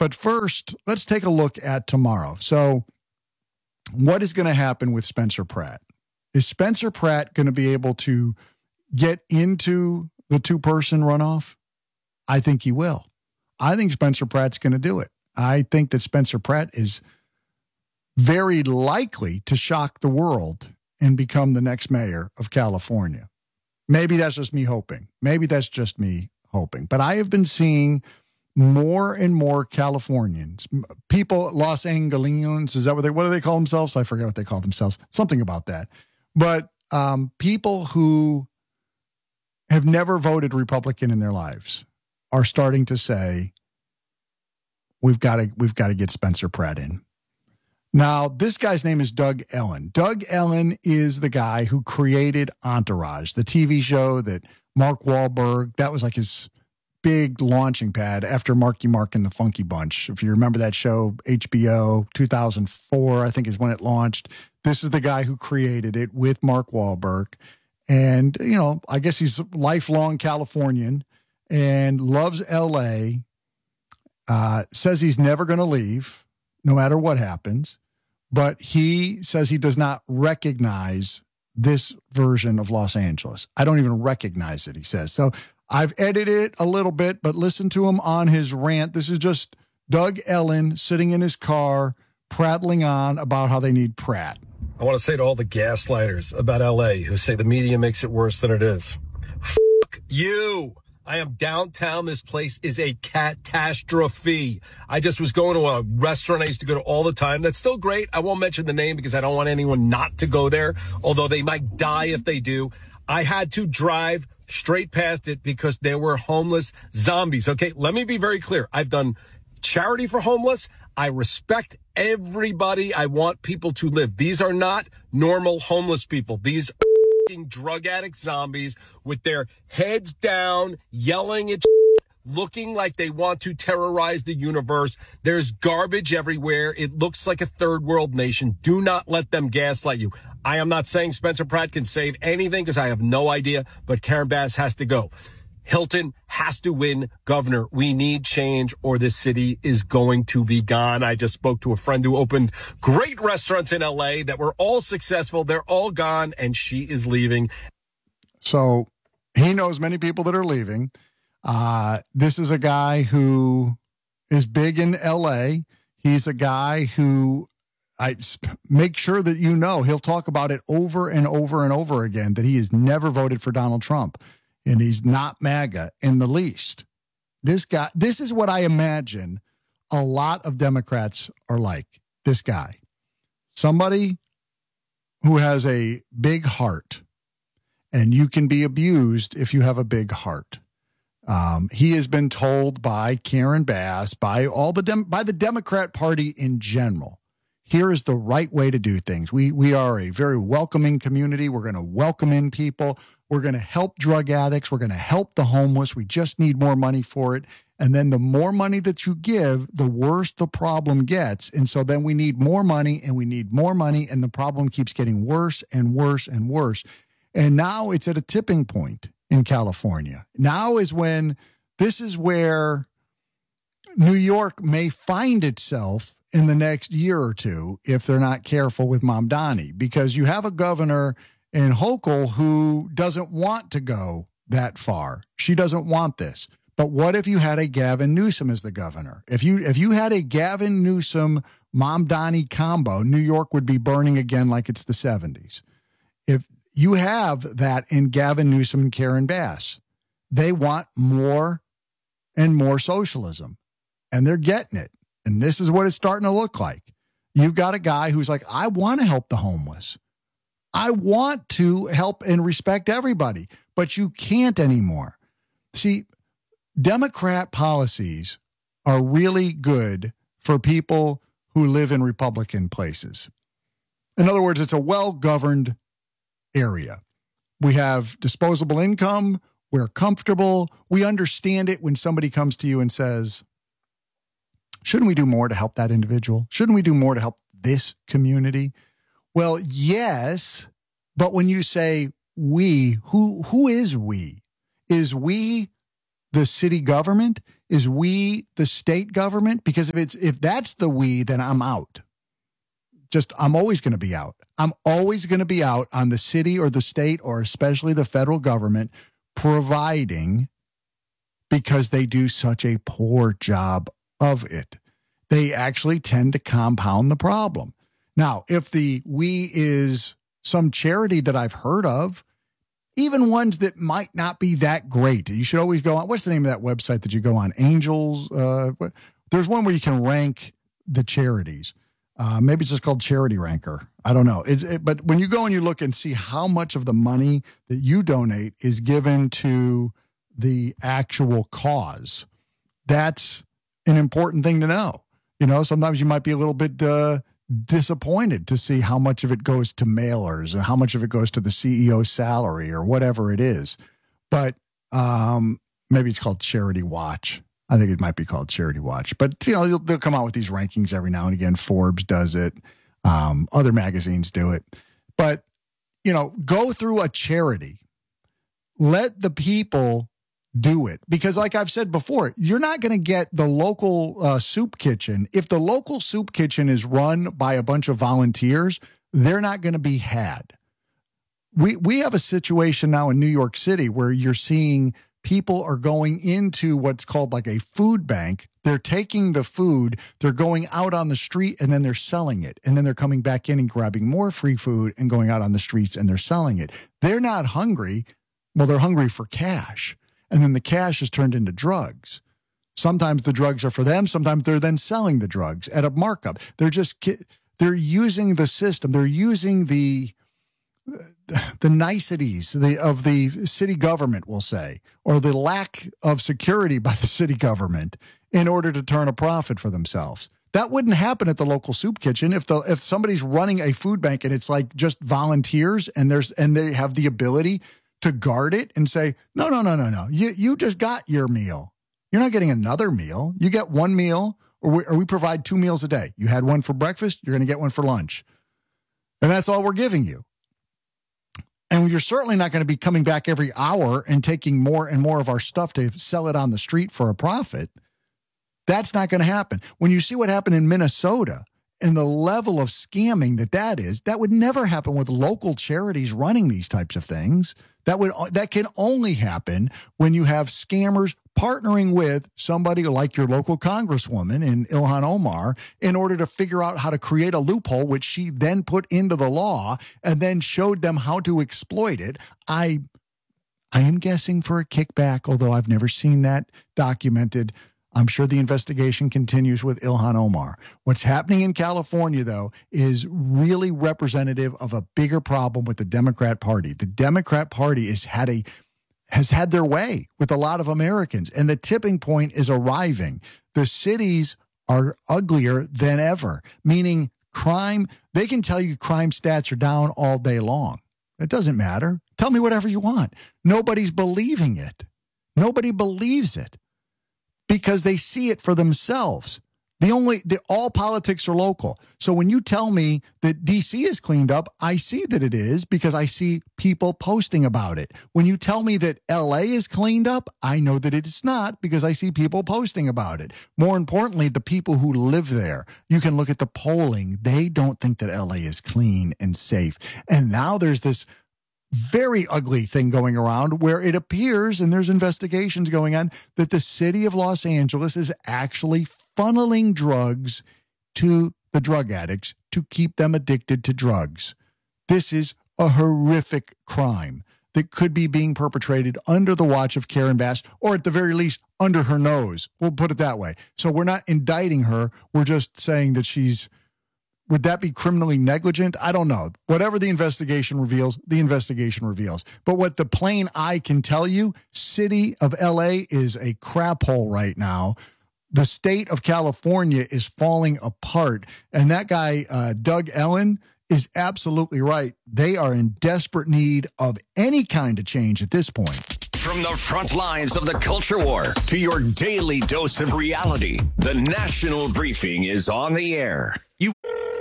But first, let's take a look at tomorrow. So what is going to happen with Spencer Pratt? Is Spencer Pratt going to be able to get into the two-person runoff? I think he will. I think Spencer Pratt's going to do it. I think that Spencer Pratt is very likely to shock the world and become the next mayor of California. Maybe that's just me hoping. But I have been seeing more and more Californians, people, Los Angelinos, is that what do they call themselves? I forget what they call themselves. Something about that. But people who have never voted Republican in their lives are starting to say, we've got to get Spencer Pratt in. Now, this guy's name is Doug Ellin. Doug Ellin is the guy who created Entourage, the TV show that Mark Wahlberg, that was like his big launching pad after Marky Mark and the Funky Bunch. If you remember that show, HBO, 2004, I think is when it launched. This is the guy who created it with Mark Wahlberg. And, you know, I guess he's a lifelong Californian and loves L.A., says he's never going to leave no matter what happens. But he says he does not recognize this version of Los Angeles. I don't even recognize it, he says. So I've edited it a little bit, but listen to him on his rant. This is just Doug Ellin sitting in his car, prattling on about how they need Pratt. I want to say to all the gaslighters about L.A. who say the media makes it worse than it is. Fuck you. I am downtown. This place is a catastrophe. I just was going to a restaurant I used to go to all the time. That's still great. I won't mention the name because I don't want anyone not to go there, although they might die if they do. I had to drive straight past it because there were homeless zombies. Okay, let me be very clear. I've done charity for homeless. I respect everybody. I want people to live. These are not normal homeless people. These are drug addict zombies with their heads down, yelling at looking like they want to terrorize the universe. There's garbage everywhere. It looks like a third world nation. Do not let them gaslight you. I am not saying Spencer Pratt can save anything because I have no idea, but Karen Bass has to go. Hilton has to win governor. We need change or this city is going to be gone. I just spoke to a friend who opened great restaurants in LA that were all successful. They're all gone and she is leaving. So he knows many people that are leaving. This is a guy who is big in LA. He's a guy who I make sure that you know, he'll talk about it over and over and over again, that he has never voted for Donald Trump. And he's not MAGA in the least. This guy, this is what I imagine a lot of Democrats are like. This guy, somebody who has a big heart, and you can be abused if you have a big heart. He has been told by Karen Bass, by all by the Democrat Party in general, here is the right way to do things. We are a very welcoming community. We're going to welcome in people. We're going to help drug addicts. We're going to help the homeless. We just need more money for it. And then the more money that you give, the worse the problem gets. And so then we need more money and we need more money. And the problem keeps getting worse and worse and worse. And now it's at a tipping point in California. Now is when this is where New York may find itself in the next year or two if they're not careful with Mamdani, because you have a governor in Hochul who doesn't want to go that far. She doesn't want this. But what if you had a Gavin Newsom as the governor? If you had a Gavin Newsom Mamdani combo, New York would be burning again like it's the 70s. If you have that in Gavin Newsom and Karen Bass, they want more and more socialism. And they're getting it. And this is what it's starting to look like. You've got a guy who's like, I want to help the homeless. I want to help and respect everybody, but you can't anymore. See, Democrat policies are really good for people who live in Republican places. In other words, it's a well-governed area. We have disposable income. We're comfortable. We understand it when somebody comes to you and says, shouldn't we do more to help that individual? Shouldn't we do more to help this community? Well, yes, but when you say we, who is we? Is we the city government? is we, the state government? Because if that's the we, then I'm out. I'm always going to be out. I'm always going to be out on the city or the state or especially the federal government providing, because they do such a poor job of it. They actually tend to compound the problem. Now, if the we is some charity that I've heard of, even ones that might not be that great, you should always go on. What's the name of that website that you go on? Angels. There's one where you can rank the charities. Maybe it's just called Charity Ranker. I don't know. But when you go and you look and see how much of the money that you donate is given to the actual cause, that's an important thing to know. Sometimes you might be a little bit disappointed to see how much of it goes to mailers and how much of it goes to the CEO's salary or whatever it is. But maybe it's called Charity Watch. I think it might be called Charity Watch. But, they'll come out with these rankings every now and again. Forbes does it. Other magazines do it. But, go through a charity. Let the people do it. Because like I've said before, you're not going to get the local soup kitchen. If the local soup kitchen is run by a bunch of volunteers, they're not going to be had. We have a situation now in New York City where you're seeing people are going into what's called like a food bank. They're taking the food, they're going out on the street, and then they're selling it. And then they're coming back in and grabbing more free food and going out on the streets and they're selling it. They're not hungry. Well, they're hungry for cash. And then the cash is turned into drugs. Sometimes the drugs are for them. Sometimes they're then selling the drugs at a markup. They're using the system. They're using the niceties of the city government, we'll say, or the lack of security by the city government in order to turn a profit for themselves. That wouldn't happen at the local soup kitchen if somebody's running a food bank and it's like just volunteers and they have the ability to guard it and say, no. You just got your meal. You're not getting another meal. You get one meal, or we provide 2 meals a day. You had one for breakfast. You're going to get one for lunch. And that's all we're giving you. And you're certainly not going to be coming back every hour and taking more and more of our stuff to sell it on the street for a profit. That's not going to happen. When you see what happened in Minnesota and the level of scamming that is, that would never happen with local charities running these types of things. That can only happen when you have scammers partnering with somebody like your local congresswoman in Ilhan Omar in order to figure out how to create a loophole, which she then put into the law and then showed them how to exploit it. I am guessing for a kickback, although I've never seen that documented. I'm sure the investigation continues with Ilhan Omar. What's happening in California, though, is really representative of a bigger problem with the Democrat Party. The Democrat Party has had their way with a lot of Americans, and the tipping point is arriving. The cities are uglier than ever, meaning crime. They can tell you crime stats are down all day long. It doesn't matter. Tell me whatever you want. Nobody's believing it. Nobody believes it because they see it for themselves. All politics are local. So when you tell me that DC is cleaned up, I see that it is because I see people posting about it. When you tell me that LA is cleaned up, I know that it's not because I see people posting about it. More importantly, the people who live there, you can look at the polling. They don't think that LA is clean and safe. And now there's this very ugly thing going around where it appears, and there's investigations going on, that the city of Los Angeles is actually funneling drugs to the drug addicts to keep them addicted to drugs. This is a horrific crime that could be being perpetrated under the watch of Karen Bass, or at the very least under her nose. We'll put it that way. So we're not indicting her. We're just saying that would that be criminally negligent? I don't know. Whatever the investigation reveals, the investigation reveals. But what the plain eye can tell you, city of LA is a crap hole right now. The state of California is falling apart. And that guy, Doug Ellen, is absolutely right. They are in desperate need of any kind of change at this point. From the front lines of the culture war to your daily dose of reality, the National Briefing is on the air.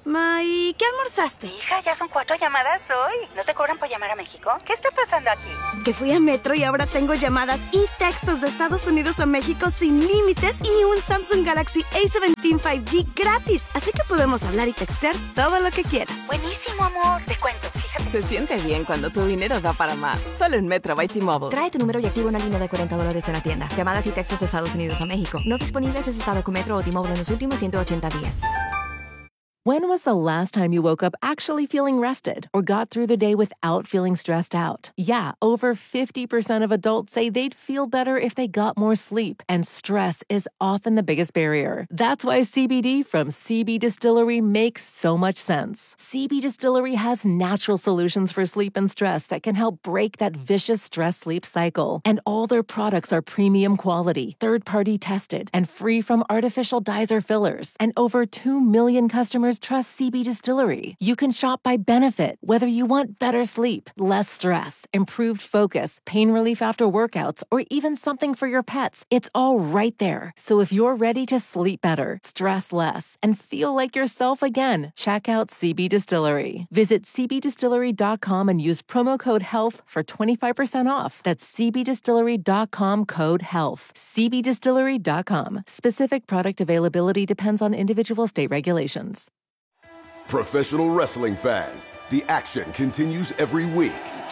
Ma, ¿y qué almorzaste? Hija, ya son 4 llamadas hoy. ¿No te cobran por llamar a México? ¿Qué está pasando aquí? Que fui a Metro y ahora tengo llamadas y textos de Estados Unidos a México sin límites y un Samsung Galaxy A17 5G gratis. Así que podemos hablar y textear todo lo que quieras. Buenísimo, amor. Te cuento, fíjate. Se siente bien cuando tu dinero da para más. Solo en Metro by T-Mobile. Trae tu número y activa una línea de $40 en la tienda. Llamadas y textos de Estados Unidos a México. No disponibles si estado con Metro o T-Mobile en los últimos 180 días. When was the last time you woke up actually feeling rested or got through the day without feeling stressed out? Yeah, over 50% of adults say they'd feel better if they got more sleep, and stress is often the biggest barrier. That's why CBD from CB Distillery makes so much sense. CB Distillery has natural solutions for sleep and stress that can help break that vicious stress-sleep cycle. And all their products are premium quality, third-party tested, and free from artificial dyes or fillers. And over 2 million customers trust CB Distillery. You can shop by benefit, whether you want better sleep, less stress, improved focus, pain relief after workouts, or even something for your pets. It's all right there. So if you're ready to sleep better, stress less, and feel like yourself again, check out CB Distillery. Visit cbdistillery.com and use promo code HEALTH for 25% off. That's cbdistillery.com code HEALTH. cbdistillery.com. Specific product availability depends on individual state regulations. Professional wrestling fans, the action continues every week.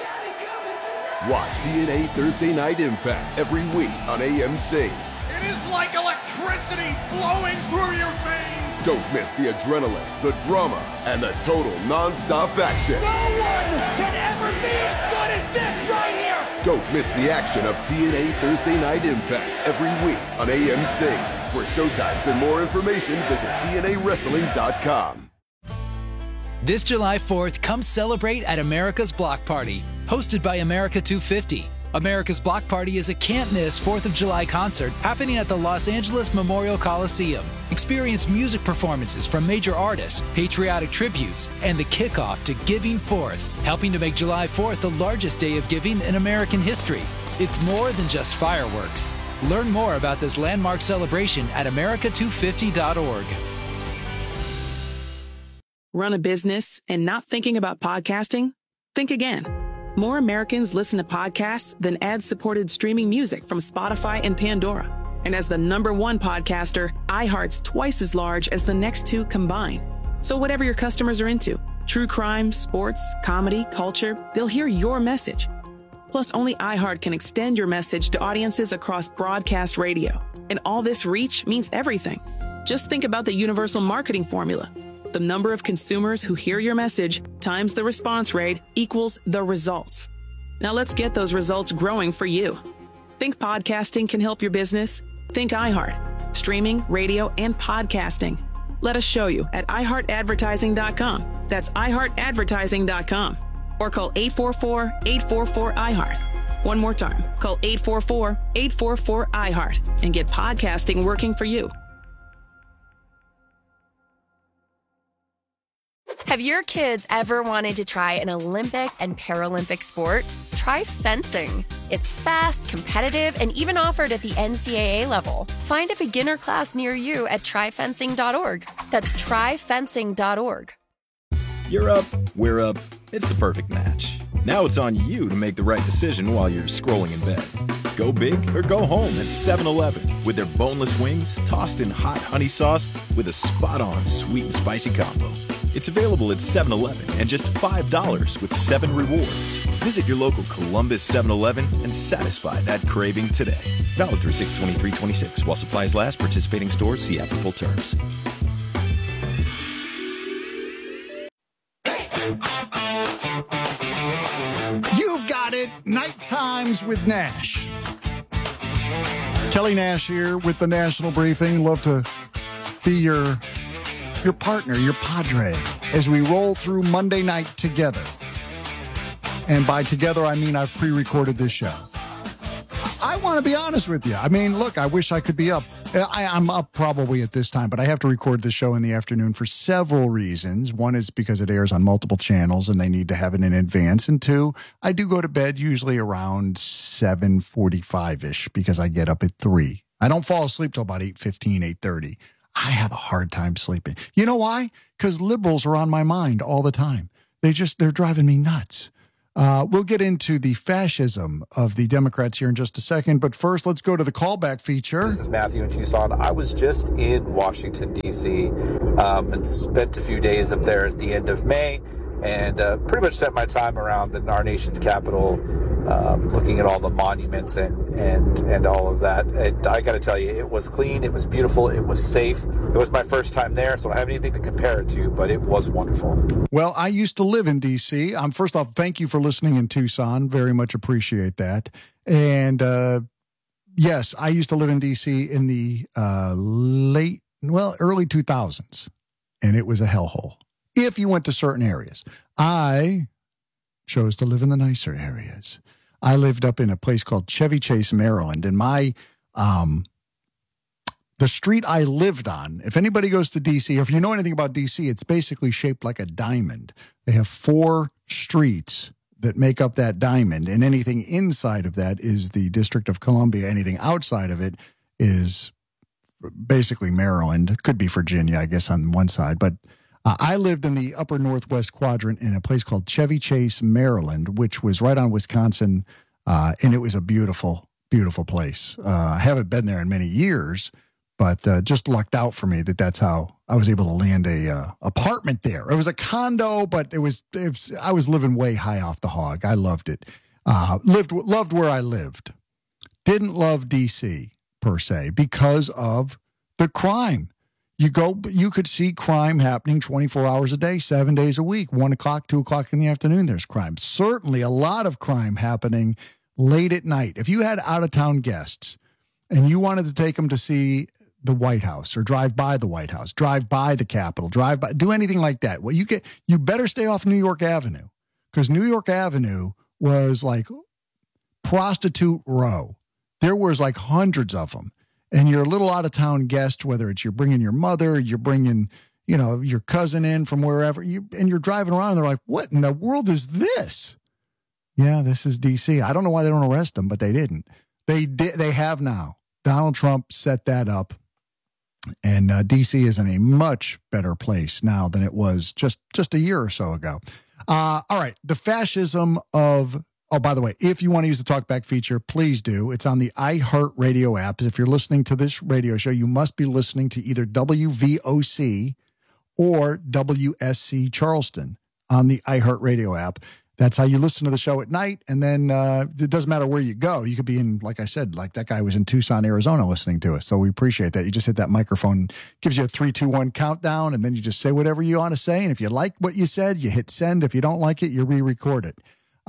Watch TNA Thursday Night Impact every week on AMC. It is like electricity flowing through your veins. Don't miss the adrenaline, the drama, and the total non-stop action. No one can ever be as good as this right here. Don't miss the action of TNA Thursday Night Impact every week on AMC. For showtimes and more information, visit TNAWrestling.com. This July 4th, come celebrate at America's Block Party, hosted by America 250. America's Block Party is a can't-miss 4th of July concert happening at the Los Angeles Memorial Coliseum. Experience music performances from major artists, patriotic tributes, and the kickoff to Giving Forth, helping to make July 4th the largest day of giving in American history. It's more than just fireworks. Learn more about this landmark celebration at america250.org. Run a business and not thinking about podcasting? Think again. More Americans listen to podcasts than ad-supported streaming music from Spotify and Pandora. And as the #1 podcaster, iHeart's twice as large as the next two combined. So whatever your customers are into, true crime, sports, comedy, culture, they'll hear your message. Plus, only iHeart can extend your message to audiences across broadcast radio. And all this reach means everything. Just think about the universal marketing formula. The number of consumers who hear your message times the response rate equals the results. Now let's get those results growing for you. Think podcasting can help your business? Think iHeart. Streaming, radio, and podcasting. Let us show you at iHeartAdvertising.com. That's iHeartAdvertising.com. Or call 844-844-iHeart. One more time. Call 844-844-iHeart and get podcasting working for you. Have your kids ever wanted to try an Olympic and Paralympic sport? Try fencing. It's fast, competitive, and even offered at the NCAA level. Find a beginner class near you at tryfencing.org. That's tryfencing.org. You're up, we're up. It's the perfect match. Now it's on you to make the right decision while you're scrolling in bed. Go big or go home at 7-Eleven with their boneless wings tossed in hot honey sauce with a spot-on sweet and spicy combo. It's available at 7-Eleven and just $5 with 7 rewards. Visit your local Columbus 7-Eleven and satisfy that craving today. Valid through 6/23/26 while supplies last. Participating stores see app for full terms. You've got it. Night Times with Nash. Kelly Nash here with the National Briefing. Love to be your partner, your padre, as we roll through Monday night together. And by together, I mean I've pre-recorded this show. I want to be honest with you. I mean, look, I wish I could be up. I'm up probably at this time, but I have to record the show in the afternoon for several reasons. One is because it airs on multiple channels and they need to have it in advance. And two, I do go to bed usually around 7:45-ish because I get up at 3. I don't fall asleep till about 8:15, 8:30. I have a hard time sleeping. You know why? Because liberals are on my mind all the time. They're driving me nuts. We'll get into the fascism of the Democrats here in just a second. But first, let's go to the callback feature. This is Matthew in Tucson. I was just in Washington, D.C., and spent a few days up there at the end of May, and pretty much spent my time around our nation's capital, looking at all the monuments and all of that. And I got to tell you, it was clean, it was beautiful, it was safe. It was my first time there, so I don't have anything to compare it to, but it was wonderful. Well, I used to live in D.C. First off, thank you for listening in Tucson. Very much appreciate that. And yes, I used to live in D.C. in the early 2000s, and it was a hellhole if you went to certain areas. I chose to live in the nicer areas. I lived up in a place called Chevy Chase, Maryland, and the street I lived on, if anybody goes to D.C., or if you know anything about D.C., it's basically shaped like a diamond. They have 4 streets that make up that diamond, and anything inside of that is the District of Columbia. Anything outside of it is basically Maryland. Could be Virginia, I guess, on one side. But I lived in the upper northwest quadrant in a place called Chevy Chase, Maryland, which was right on Wisconsin, and it was a beautiful, beautiful place. I haven't been there in many years, but just lucked out for me that's how I was able to land a apartment there. It was a condo, but I was living way high off the hog. I loved it. Loved where I lived. Didn't love D.C. per se because of the crime. You could see crime happening 24 hours a day, 7 days a week, 1 o'clock, 2 o'clock in the afternoon. There's crime. Certainly a lot of crime happening late at night. If you had out-of-town guests and you wanted to take them to see the White House or drive by the White House, drive by the Capitol, do anything like that. Well, you better stay off New York Avenue, because New York Avenue was like prostitute row. There was like hundreds of them. And you're a little out of town guest, whether it's you're bringing your mother, you're bringing, your cousin in from wherever, and you're driving around and they're like, what in the world is this? Yeah, this is D.C. I don't know why they don't arrest them, but they didn't. They have now. Donald Trump set that up. And D.C. is in a much better place now than it was just a year or so ago. All right. The fascism of, oh, by the way, if you want to use the talkback feature, please do. It's on the iHeartRadio app. If you're listening to this radio show, you must be listening to either WVOC or WSC Charleston on the iHeartRadio app. That's how you listen to the show at night. And then it doesn't matter where you go. You could be in, like I said, like that guy was in Tucson, Arizona listening to us. So we appreciate that. You just hit that microphone, gives you a 3, 2, 1 countdown, and then you just say whatever you want to say. And if you like what you said, you hit send. If you don't like it, you re-record it.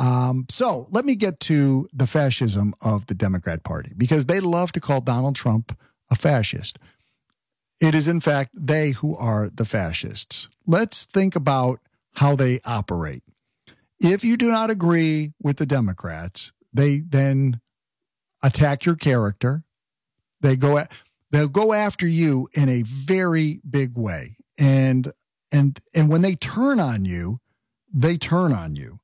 So let me get to the fascism of the Democrat Party, because they love to call Donald Trump a fascist. It is, in fact, they who are the fascists. Let's think about how they operate. If you do not agree with the Democrats, they then attack your character. They'll go after you in a very big way. And when they turn on you, they turn on you.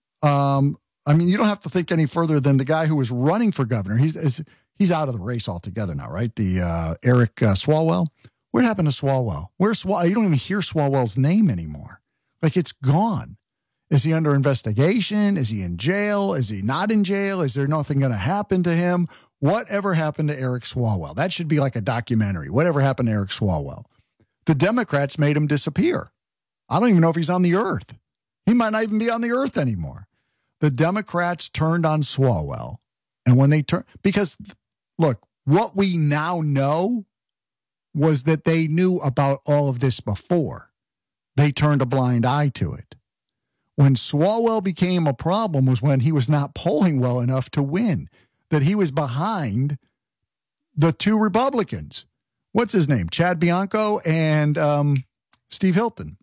I mean, you don't have to think any further than the guy who was running for governor. He's out of the race altogether now, right? The Eric Swalwell. What happened to Swalwell? Where's Swalwell? You don't even hear Swalwell's name anymore. Like, it's gone. Is he under investigation? Is he in jail? Is he not in jail? Is there nothing going to happen to him? Whatever happened to Eric Swalwell? That should be like a documentary. Whatever happened to Eric Swalwell? The Democrats made him disappear. I don't even know if he's on the earth. He might not even be on the earth anymore. The Democrats turned on Swalwell. And when they turned, because look, what we now know was that they knew about all of this before. They turned a blind eye to it. When Swalwell became a problem was when he was not polling well enough to win, that he was behind the 2 Republicans. What's his name? Chad Bianco and Steve Hilton.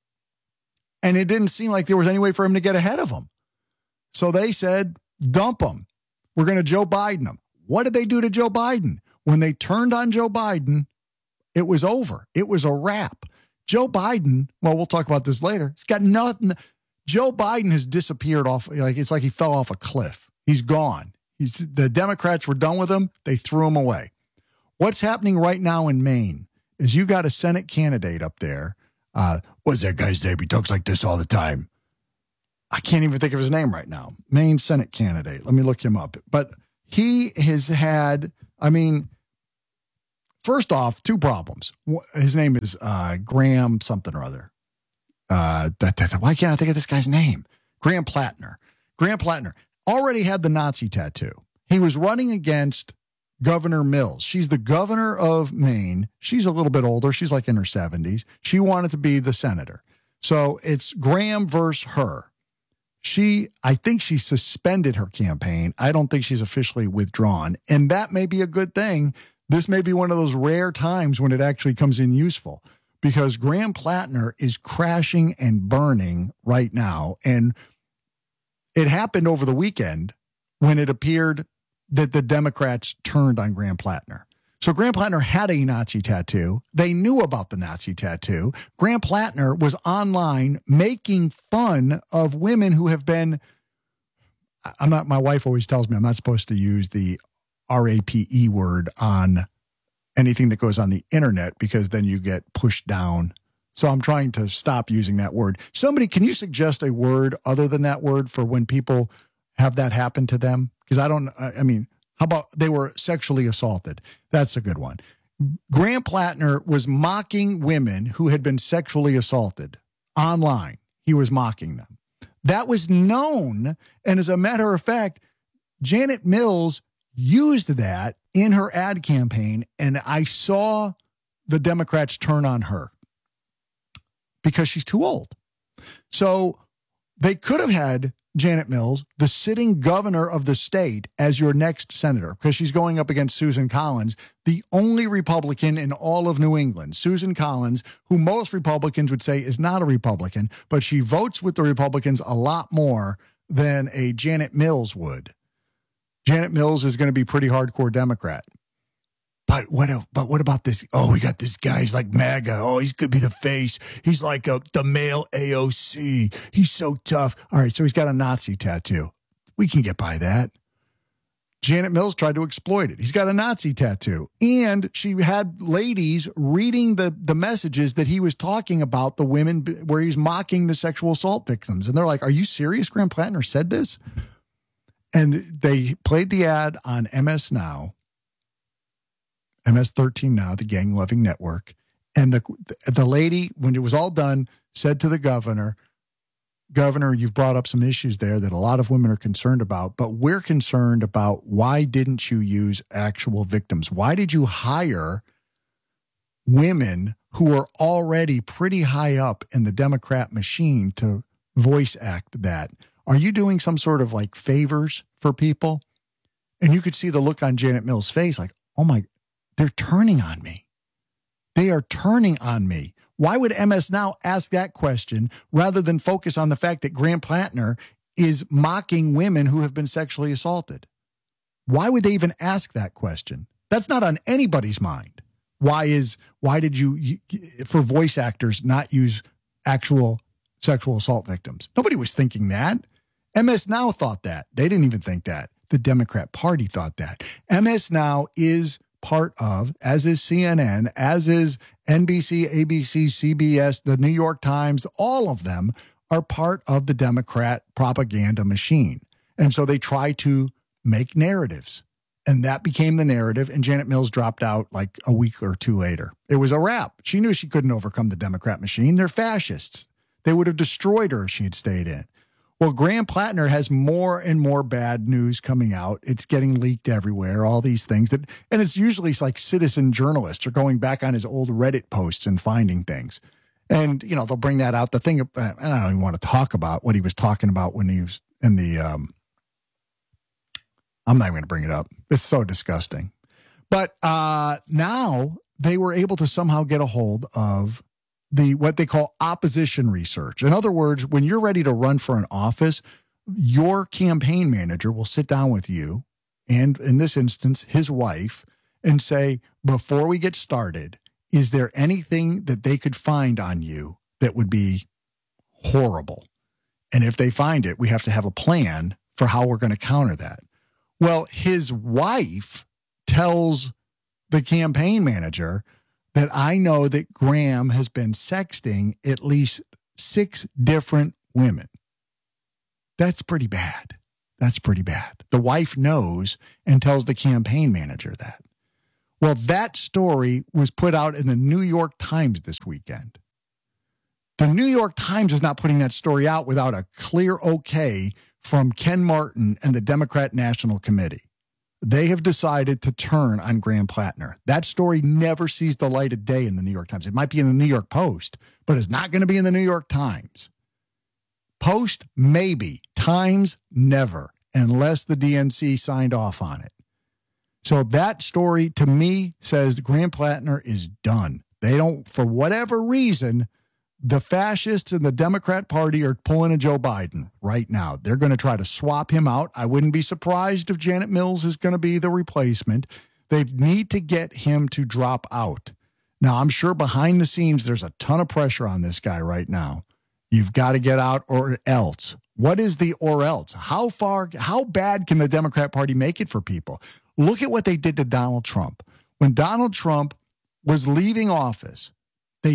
And it didn't seem like there was any way for him to get ahead of him. So they said, dump him. We're going to Joe Biden him. What did they do to Joe Biden? When they turned on Joe Biden, it was over. It was a wrap. Joe Biden, well, we'll talk about this later. It's got nothing. Joe Biden has disappeared off. It's like he fell off a cliff. He's gone. The Democrats were done with him. They threw him away. What's happening right now in Maine is you got a Senate candidate up there. What's that guy's name? He talks like this all the time. I can't even think of his name right now. Maine Senate candidate. Let me look him up. But he has had, first off, two problems. His name is Graham something or other. Why can't I think of this guy's name? Graham Plattner. Graham Plattner already had the Nazi tattoo. He was running against Governor Mills. She's the governor of Maine. She's a little bit older. She's like in her 70s. She wanted to be the senator. So it's Graham versus her. I think she suspended her campaign. I don't think she's officially withdrawn. And that may be a good thing. This may be one of those rare times when it actually comes in useful, because Graham Plattner is crashing and burning right now. And it happened over the weekend when it appeared that the Democrats turned on Graham Plattner. So Graham Plattner had a Nazi tattoo. They knew about the Nazi tattoo. Graham Plattner was online making fun of women who have been, my wife always tells me I'm not supposed to use the RAPE word on anything that goes on the internet because then you get pushed down. So I'm trying to stop using that word. Somebody, can you suggest a word other than that word for when people have that happen to them? Because how about they were sexually assaulted? That's a good one. Graham Plattner was mocking women who had been sexually assaulted online. He was mocking them. That was known. And as a matter of fact, Janet Mills used that in her ad campaign. And I saw the Democrats turn on her because she's too old. So they could have had Janet Mills, the sitting governor of the state, as your next senator, because she's going up against Susan Collins, the only Republican in all of New England. Susan Collins, who most Republicans would say is not a Republican, but she votes with the Republicans a lot more than a Janet Mills would. Janet Mills is going to be pretty hardcore Democrat. But what about this? Oh, we got this guy. He's like MAGA. Oh, he's could be the face. He's like the male AOC. He's so tough. All right, so he's got a Nazi tattoo. We can get by that. Janet Mills tried to exploit it. He's got a Nazi tattoo. And she had ladies reading the messages that he was talking about, the women, where he's mocking the sexual assault victims. And they're like, are you serious? Graham Plattner said this? And they played the ad on MS Now. MS-13 Now, the gang-loving network. And the lady, when it was all done, said to the governor, you've brought up some issues there that a lot of women are concerned about, but we're concerned about why didn't you use actual victims? Why did you hire women who are already pretty high up in the Democrat machine to voice act that? Are you doing some sort of like favors for people? And you could see the look on Janet Mills' face like, oh my, they're turning on me. They are turning on me. Why would MS Now ask that question rather than focus on the fact that Graham Plattner is mocking women who have been sexually assaulted? Why would they even ask that question? That's not on anybody's mind. Why did you, for voice actors, not use actual sexual assault victims? Nobody was thinking that. MS Now thought that. They didn't even think that. The Democrat Party thought that. MS Now is part of, as is CNN, as is NBC, ABC, CBS, the New York Times, all of them are part of the Democrat propaganda machine. And so they try to make narratives. And that became the narrative. And Janet Mills dropped out like a week or two later. It was a wrap. She knew she couldn't overcome the Democrat machine. They're fascists. They would have destroyed her if she had stayed in. Well, Graham Plattner has more and more bad news coming out. It's getting leaked everywhere, all these things. And it's usually like citizen journalists are going back on his old Reddit posts and finding things. And, they'll bring that out. The thing, and I don't even want to talk about what he was talking about when he was in the, I'm not even going to bring it up. It's so disgusting. But now they were able to somehow get a hold of what they call opposition research. In other words, when you're ready to run for an office, your campaign manager will sit down with you, and in this instance, his wife, and say, before we get started, is there anything that they could find on you that would be horrible? And if they find it, we have to have a plan for how we're going to counter that. Well, his wife tells the campaign manager that I know that Graham has been sexting at least 6 different women. That's pretty bad. That's pretty bad. The wife knows and tells the campaign manager that. Well, that story was put out in the New York Times this weekend. The New York Times is not putting that story out without a clear okay from Ken Martin and the Democrat National Committee. They have decided to turn on Graham Plattner. That story never sees the light of day in the New York Times. It might be in the New York Post, but it's not going to be in the New York Times. Post, maybe. Times, never, unless the DNC signed off on it. So that story, to me, says Graham Plattner is done. They don't, for whatever reason, the fascists in the Democrat Party are pulling a Joe Biden right now. They're going to try to swap him out. I wouldn't be surprised if Janet Mills is going to be the replacement. They need to get him to drop out. Now, I'm sure behind the scenes, there's a ton of pressure on this guy right now. You've got to get out or else. What is the or else? How bad can the Democrat Party make it for people? Look at what they did to Donald Trump. When Donald Trump was leaving office, they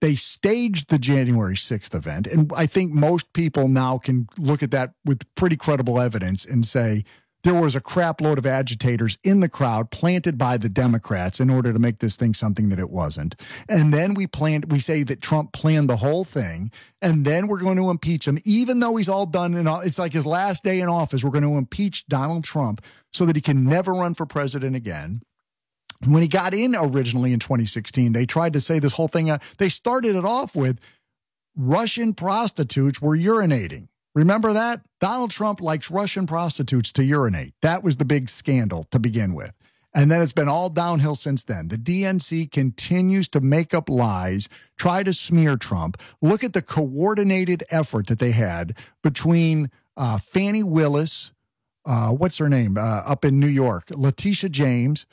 staged the January 6th event. And I think most people now can look at that with pretty credible evidence and say there was a crap load of agitators in the crowd planted by the Democrats in order to make this thing something that it wasn't. And then we say that Trump planned the whole thing. And then we're going to impeach him, even though he's all done. It's like his last day in office. We're going to impeach Donald Trump so that he can never run for president again. When he got in originally in 2016, they tried to say this whole thing. They started it off with Russian prostitutes were urinating. Remember that? Donald Trump likes Russian prostitutes to urinate. That was the big scandal to begin with. And then it's been all downhill since then. The DNC continues to make up lies, try to smear Trump. Look at the coordinated effort that they had between Fani Willis, what's her name, up in New York, Letitia James.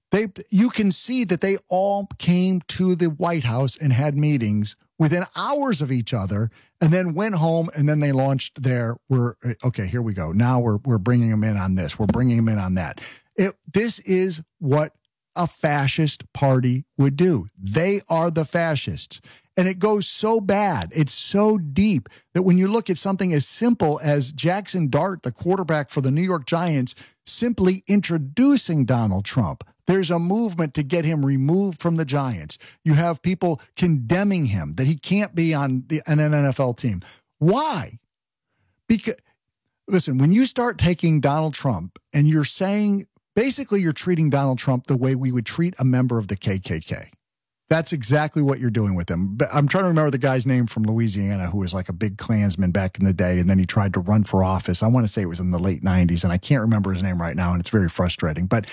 You can see that they all came to the White House and had meetings within hours of each other and then went home and then they launched okay, here we go. Now we're bringing them in on this. We're bringing them in on that. This is what a fascist party would do. They are the fascists. And it goes so bad. It's so deep that when you look at something as simple as Jackson Dart, the quarterback for the New York Giants, simply introducing Donald Trump, there's a movement to get him removed from the Giants. You have people condemning him that he can't be on an NFL team. Why? Because, listen, when you start taking Donald Trump and you're saying, basically you're treating Donald Trump the way we would treat a member of the KKK. That's exactly what you're doing with him. I'm trying to remember the guy's name from Louisiana who was like a big Klansman back in the day, and then he tried to run for office. I want to say it was in the late 90s, and I can't remember his name right now, and it's very frustrating. But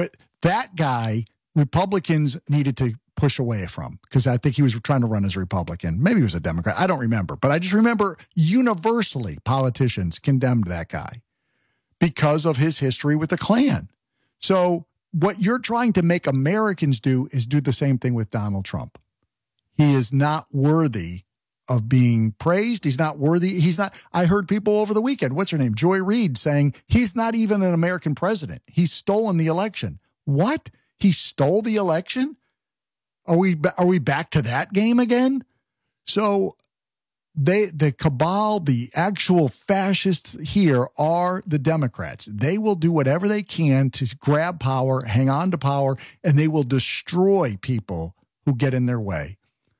that guy, Republicans needed to push away from, because I think he was trying to run as a Republican. Maybe he was a Democrat. I don't remember. But I just remember universally politicians condemned that guy because of his history with the Klan. So what you're trying to make Americans do is do the same thing with Donald Trump. He is not worthy of being praised. He's not worthy. I heard people over the weekend, what's her name? Joy Reid saying he's not even an American president. He's stolen the election. What? He stole the election? Are we back to that game again? So the cabal, the actual fascists here are the Democrats. They will do whatever they can to grab power, hang on to power, and they will destroy people who get in their way.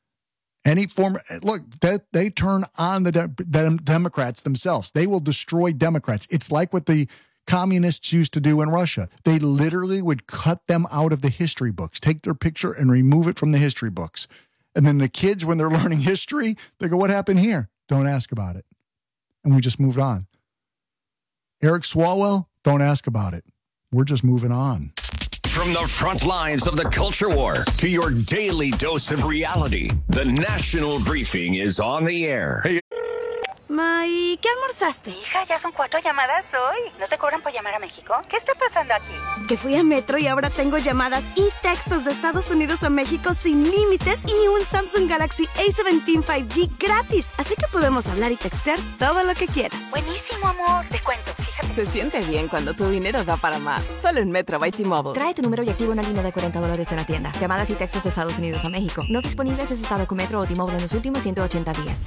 They turn on the Democrats themselves. They will destroy Democrats. It's like what the communists used to do in Russia. They literally would cut them out of the history books, take their picture and remove it from the history books. And then the kids, when they're learning history, they go, what happened here? Don't ask about it. And we just moved on. Eric Swalwell, don't ask about it. We're just moving on. From the front lines of the culture war to your daily dose of reality, the National Briefing is on the air. Hey. May, ¿qué almorzaste? Hija, ya son 4 llamadas hoy. ¿No te cobran por llamar a México? ¿Qué está pasando aquí? Que fui a Metro y ahora tengo llamadas y textos de Estados Unidos a México sin límites y un Samsung Galaxy A17 5G gratis. Así que podemos hablar y textear todo lo que quieras. Buenísimo, amor. Te cuento, fíjate Se siente bien cuando tu dinero da para más. Solo en Metro by T-Mobile. Trae tu número y activa una línea de $40 en la tienda. Llamadas y textos de Estados Unidos a México. No disponibles si estado con Metro o T-Mobile en los últimos 180 días.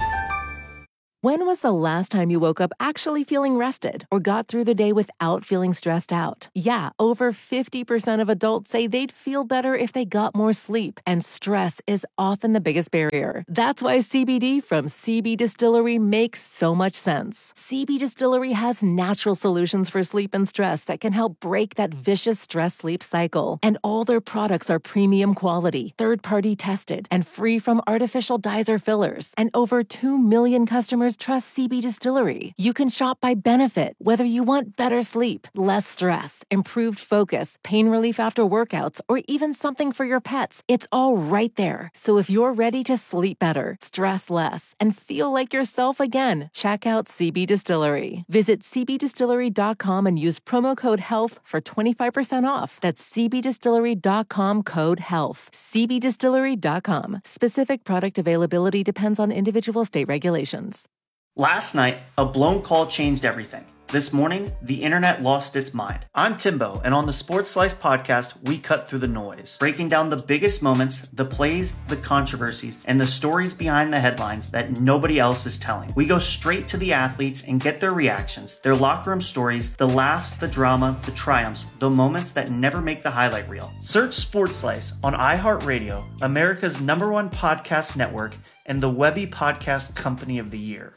When was the last time you woke up actually feeling rested or got through the day without feeling stressed out? Yeah, over 50% of adults say they'd feel better if they got more sleep, and stress is often the biggest barrier. That's why CBD from CB Distillery makes so much sense. CB Distillery has natural solutions for sleep and stress that can help break that vicious stress-sleep cycle. And all their products are premium quality, third-party tested, and free from artificial dyes or fillers. And over 2 million customers trust CB Distillery. You can shop by benefit, whether you want better sleep, less stress, improved focus, pain relief after workouts, or even something for your pets. It's all right there. So if you're ready to sleep better, stress less, and feel like yourself again, check out CB Distillery. Visit cbdistillery.com and use promo code HEALTH for 25% off. That's cbdistillery.com, code HEALTH. cbdistillery.com. Specific product availability depends on individual state regulations. Last night, a blown call changed everything. This morning, the internet lost its mind. I'm Timbo, and on the Sports Slice podcast, we cut through the noise, breaking down the biggest moments, the plays, the controversies, and the stories behind the headlines that nobody else is telling. We go straight to the athletes and get their reactions, their locker room stories, the laughs, the drama, the triumphs, the moments that never make the highlight reel. Search Sports Slice on iHeartRadio, America's #1 podcast network, and the Webby Podcast Company of the Year.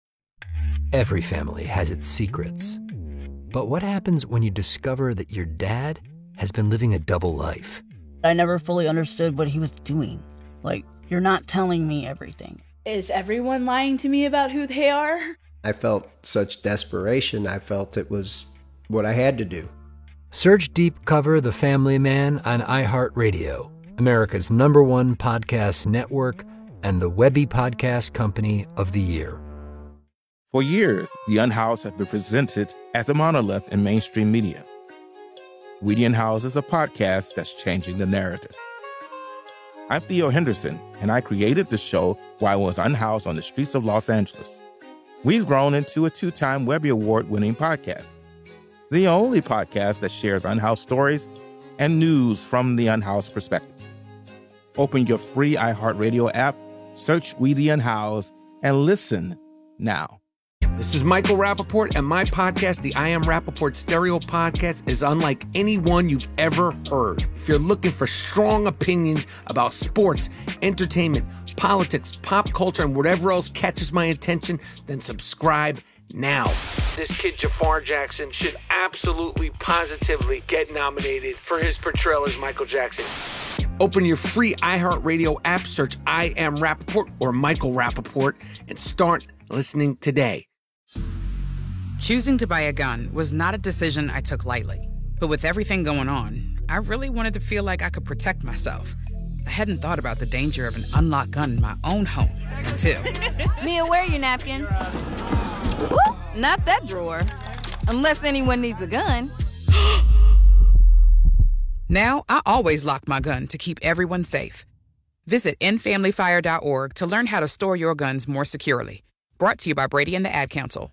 Every family has its secrets. But what happens when you discover that your dad has been living a double life? I never fully understood what he was doing. Like, you're not telling me everything. Is everyone lying to me about who they are? I felt such desperation. I felt it was what I had to do. Search Deep Cover The Family Man on iHeartRadio, America's #1 podcast network, and the Webby Podcast Company of the Year. For years, The Unhoused has been presented as a monolith in mainstream media. We The Unhoused is a podcast that's changing the narrative. I'm Theo Henderson, and I created the show while I was unhoused on the streets of Los Angeles. We've grown into a 2-time Webby Award-winning podcast, the only podcast that shares unhoused stories and news from the unhoused perspective. Open your free iHeartRadio app, search We The Unhoused, and listen now. This is Michael Rappaport, and my podcast, the I Am Rappaport Stereo Podcast, is unlike any one you've ever heard. If you're looking for strong opinions about sports, entertainment, politics, pop culture, and whatever else catches my attention, then subscribe now. This kid, Jafar Jackson, should absolutely, positively get nominated for his portrayal as Michael Jackson. Open your free iHeartRadio app, search I Am Rappaport or Michael Rappaport, and start listening today. Choosing to buy a gun was not a decision I took lightly. But with everything going on, I really wanted to feel like I could protect myself. I hadn't thought about the danger of an unlocked gun in my own home until... Mia, where are your napkins? Ooh, not that drawer. Unless anyone needs a gun. Now, I always lock my gun to keep everyone safe. Visit endfamilyfire.org to learn how to store your guns more securely. Brought to you by Brady and the Ad Council.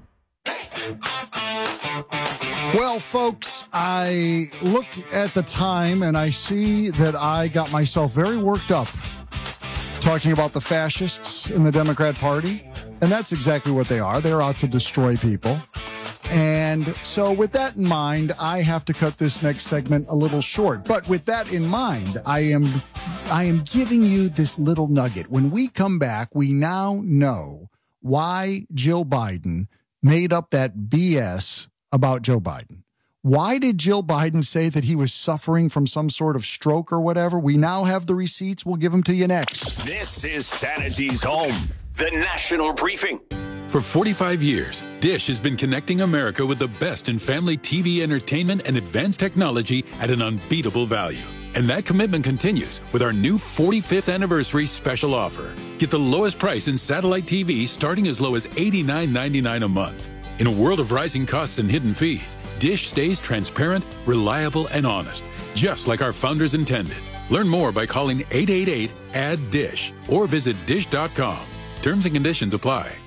Well, folks, I look at the time and I see that I got myself very worked up talking about the fascists in the Democrat Party. And that's exactly what they are. They're out to destroy people. And so with that in mind, I have to cut this next segment a little short. But with that in mind, I am giving you this little nugget. When we come back, we now know why Jill Biden made up that BS about Joe Biden. Why did Jill Biden say that he was suffering from some sort of stroke or whatever? We now have the receipts. We'll give them to you next. This is Sanity's home, the National Briefing. For 45 years, Dish has been connecting America with the best in family TV entertainment and advanced technology at an unbeatable value. And that commitment continues with our new 45th anniversary special offer. Get the lowest price in satellite TV starting as low as $89.99 a month. In a world of rising costs and hidden fees, Dish stays transparent, reliable, and honest, just like our founders intended. Learn more by calling 888-ADD-DISH or visit dish.com. Terms and conditions apply.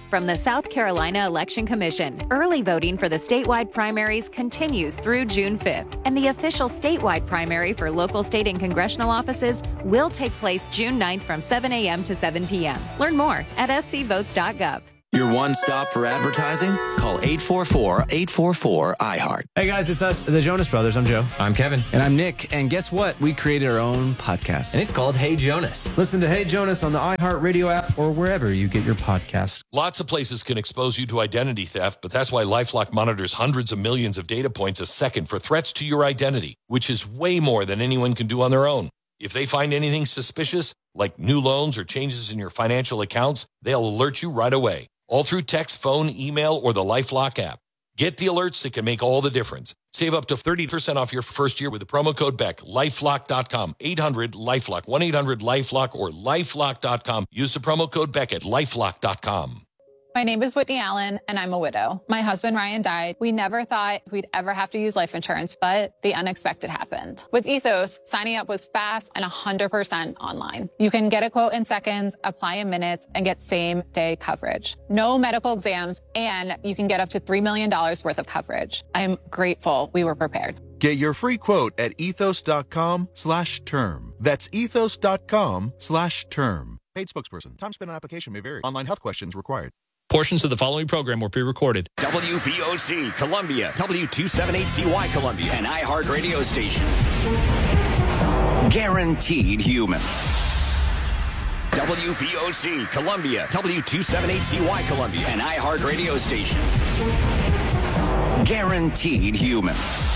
from the South Carolina Election Commission. Early voting for the statewide primaries continues through June 5th, and the official statewide primary for local, state, and congressional offices will take place June 9th from 7 a.m. to 7 p.m. Learn more at scvotes.gov. Your one stop for advertising? Call 844-844-iHeart. Hey guys, it's us, the Jonas Brothers. I'm Joe. I'm Kevin. And I'm Nick. And guess what? We created our own podcast. And it's called Hey Jonas. Listen to Hey Jonas on the iHeartRadio app or wherever you get your podcasts. Lots of places can expose you to identity theft, but that's why LifeLock monitors hundreds of millions of data points a second for threats to your identity, which is way more than anyone can do on their own. If they find anything suspicious, like new loans or changes in your financial accounts, they'll alert you right away. All through text, phone, email, or the LifeLock app. Get the alerts that can make all the difference. Save up to 30% off your first year with the promo code BECK. LifeLock.com. 800-LifeLock. 1-800-LifeLock or LifeLock.com. Use the promo code BECK at LifeLock.com. My name is Whitney Allen, and I'm a widow. My husband, Ryan, died. We never thought we'd ever have to use life insurance, but the unexpected happened. With Ethos, signing up was fast and 100% online. You can get a quote in seconds, apply in minutes, and get same-day coverage. No medical exams, and you can get up to $3 million worth of coverage. I'm grateful we were prepared. Get your free quote at ethos.com/term. That's ethos.com/term. Paid spokesperson. Time spent on application may vary. Online health questions required. Portions of the following program were pre-recorded. WVOC Columbia, W278CY Columbia, an iHeart radio station. Guaranteed human. WVOC Columbia, W278CY Columbia, an iHeart radio station. Guaranteed human.